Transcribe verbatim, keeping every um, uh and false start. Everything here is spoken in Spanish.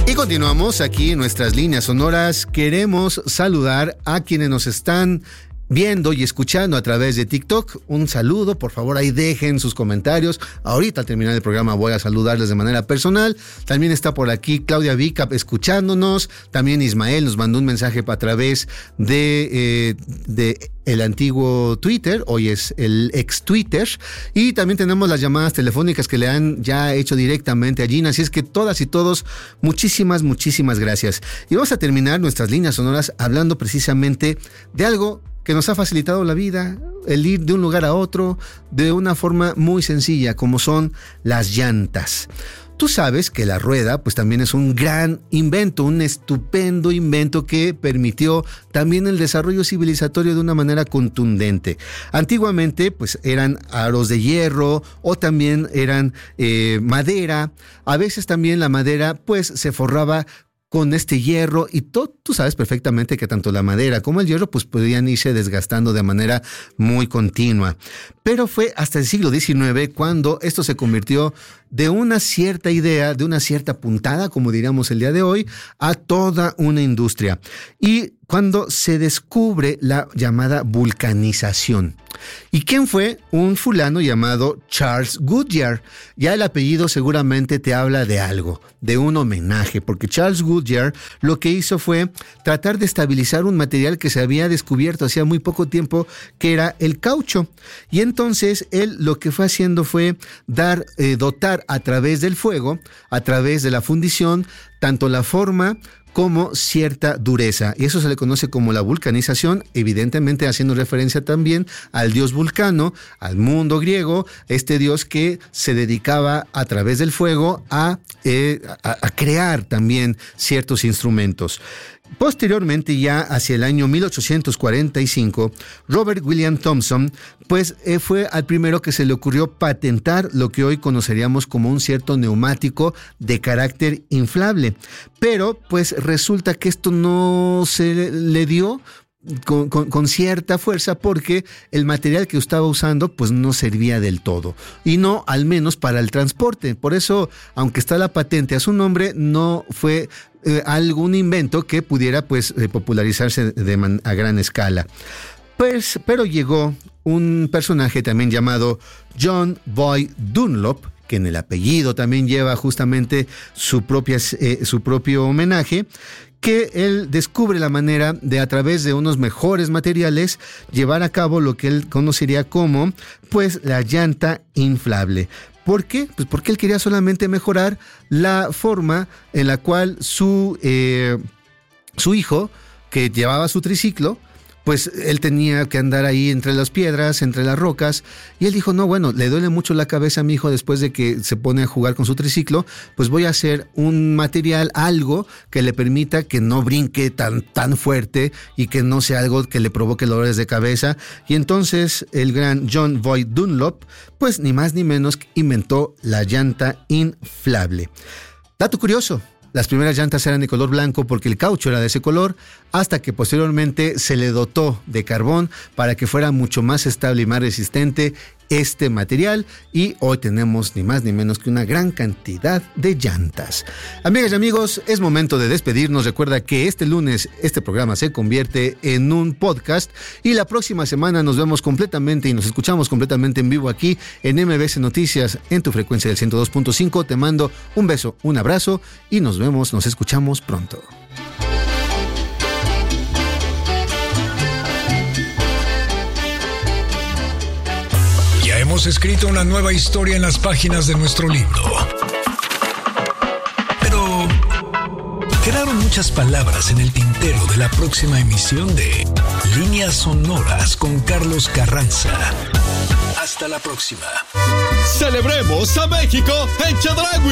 Y continuamos aquí en nuestras líneas sonoras. Queremos saludar a quienes nos están viendo y escuchando a través de TikTok. Un saludo, por favor, ahí dejen sus comentarios. Ahorita al terminar el programa voy a saludarles de manera personal. También está por aquí Claudia Vica escuchándonos. También Ismael nos mandó un mensaje a través de, eh, de el antiguo Twitter, hoy es el ex Twitter. Y también tenemos las llamadas telefónicas que le han ya hecho directamente a Gina. Así es que todas y todos, muchísimas, muchísimas gracias. Y vamos a terminar nuestras líneas sonoras hablando precisamente de algo que nos ha facilitado la vida, el ir de un lugar a otro de una forma muy sencilla, como son las llantas. Tú sabes que la rueda pues también es un gran invento, un estupendo invento que permitió también el desarrollo civilizatorio de una manera contundente. Antiguamente pues eran aros de hierro o también eran eh, madera. A veces también la madera pues se forraba con este hierro y todo, tú sabes perfectamente que tanto la madera como el hierro pues podían irse desgastando de manera muy continua. Pero fue hasta el siglo diecinueve cuando esto se convirtió de una cierta idea, de una cierta puntada, como diríamos el día de hoy, a toda una industria. Y cuando se descubre la llamada vulcanización. ¿Y quién fue? Un fulano llamado Charles Goodyear. Ya el apellido seguramente te habla de algo, de un homenaje, porque Charles Goodyear lo que hizo fue tratar de estabilizar un material que se había descubierto hacía muy poco tiempo, que era el caucho. Y entonces él lo que fue haciendo fue dar, eh, dotar a través del fuego, a través de la fundición, tanto la forma como cierta dureza, y eso se le conoce como la vulcanización, evidentemente haciendo referencia también al dios Vulcano, al mundo griego, este dios que se dedicaba a través del fuego a, eh, a, a crear también ciertos instrumentos. Posteriormente, ya hacia el año mil ochocientos cuarenta y cinco, Robert William Thomson pues eh, fue al primero que se le ocurrió patentar lo que hoy conoceríamos como un cierto neumático de carácter inflable. Pero pues resulta que esto no se le dio Con, con, con cierta fuerza porque el material que estaba usando pues no servía del todo, y no al menos para el transporte. Por eso, aunque está la patente a su nombre, no fue eh, algún invento que pudiera pues eh, popularizarse de man- a gran escala. Pues, pero llegó un personaje también llamado John Boyd Dunlop, que en el apellido también lleva justamente su, propia, eh, su propio homenaje, que él descubre la manera de, a través de unos mejores materiales, llevar a cabo lo que él conocería como pues la llanta inflable. ¿Por qué? Pues porque él quería solamente mejorar la forma en la cual su, eh, su hijo, que llevaba su triciclo, pues él tenía que andar ahí entre las piedras, entre las rocas, y él dijo, no, bueno, le duele mucho la cabeza a mi hijo después de que se pone a jugar con su triciclo, pues voy a hacer un material, algo que le permita que no brinque tan, tan fuerte y que no sea algo que le provoque dolores de cabeza. Y entonces el gran John Boyd Dunlop, pues ni más ni menos inventó la llanta inflable. Dato curioso. Las primeras llantas eran de color blanco porque el caucho era de ese color, hasta que posteriormente se le dotó de carbón para que fuera mucho más estable y más resistente este material, y hoy tenemos ni más ni menos que una gran cantidad de llantas. Amigas y amigos, es momento de despedirnos. Recuerda que este lunes este programa se convierte en un podcast y la próxima semana nos vemos completamente y nos escuchamos completamente en vivo aquí en M B S Noticias en tu frecuencia del ciento dos punto cinco. Te mando un beso, un abrazo y nos vemos, nos escuchamos pronto. Hemos escrito una nueva historia en las páginas de nuestro libro. Pero quedaron muchas palabras en el tintero de la próxima emisión de Líneas Sonoras con Carlos Carranza. Hasta la próxima. Celebremos a México en Chedraui.